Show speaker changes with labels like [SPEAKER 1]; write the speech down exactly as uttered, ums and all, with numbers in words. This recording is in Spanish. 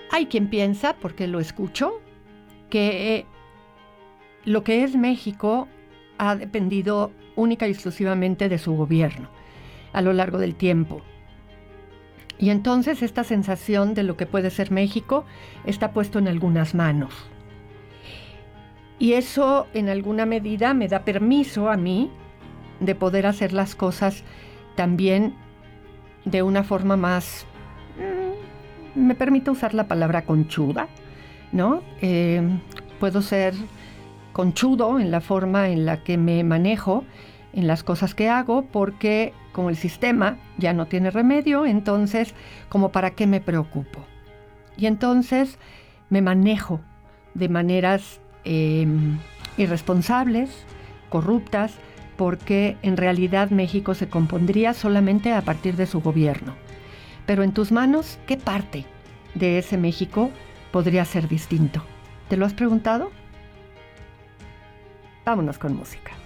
[SPEAKER 1] Hay quien piensa, porque lo escucho, que lo que es México ha dependido única y exclusivamente de su gobierno a lo largo del tiempo. Y entonces esta sensación de lo que puede ser México está puesto en algunas manos. Y eso en alguna medida me da permiso a mí de poder hacer las cosas también de una forma más, mmm, me permite usar la palabra conchuda, ¿no? Eh, puedo ser conchudo en la forma en la que me manejo, en las cosas que hago, porque como el sistema ya no tiene remedio, entonces, ¿como para qué me preocupo? Y entonces me manejo de maneras eh, irresponsables, corruptas, porque en realidad México se compondría solamente a partir de su gobierno. Pero en tus manos, ¿qué parte de ese México podría ser distinto? ¿Te lo has preguntado? Vámonos con música.